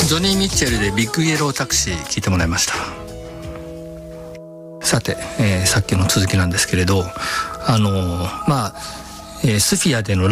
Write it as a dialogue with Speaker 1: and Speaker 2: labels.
Speaker 1: ジョニー・ミッチェルでビッグイエロータクシー聞いてもらいました。さて、さっきの続きなんですけれど、スフィアでの